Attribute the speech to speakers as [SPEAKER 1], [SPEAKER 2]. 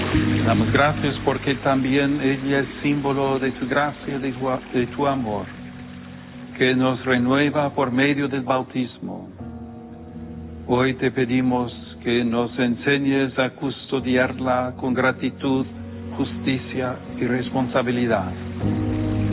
[SPEAKER 1] Damos gracias porque también ella es símbolo de tu gracia, de tu amor, que nos renueva por medio del bautismo. Hoy te pedimos que nos enseñes a custodiarla con gratitud, justicia y responsabilidad.